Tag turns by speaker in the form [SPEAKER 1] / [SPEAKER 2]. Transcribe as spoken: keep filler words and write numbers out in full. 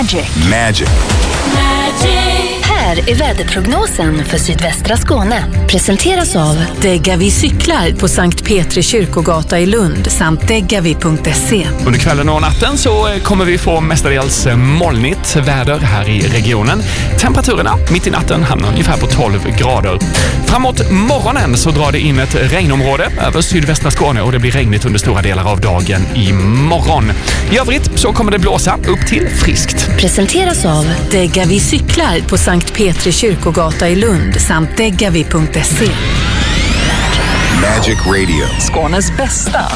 [SPEAKER 1] Magic.
[SPEAKER 2] Magic.
[SPEAKER 1] Här är väderprognosen för sydvästra Skåne. Presenteras av
[SPEAKER 3] Degavi cyklar på Sankt Petri kyrkogata i Lund samt degavi punkt se.
[SPEAKER 4] Under kvällen och natten så kommer vi få mestadels molnigt väder här i regionen. Temperaturerna mitt i natten hamnar ungefär på tolv grader. Framåt morgonen så drar det in ett regnområde över sydvästra Skåne och det blir regnigt under stora delar av dagen imorgon. I övrigt så kommer det blåsa upp till friskt.
[SPEAKER 1] Presenteras av
[SPEAKER 3] Degavi cyklar på Sankt Petri kyrkogata i Lund samt degavi punkt se.
[SPEAKER 2] Magic Radio.
[SPEAKER 5] Skånes bästa